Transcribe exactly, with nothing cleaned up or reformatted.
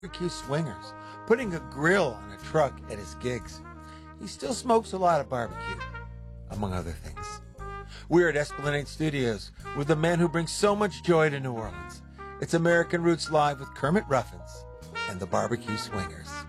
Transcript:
barbecue swingers, putting a grill on a truck at his gigs. He still smokes a lot of barbecue, among other things. We're at Esplanade Studios with the man who brings so much joy to New Orleans. It's American Roots Live with Kermit Ruffins and the Barbecue Swingers.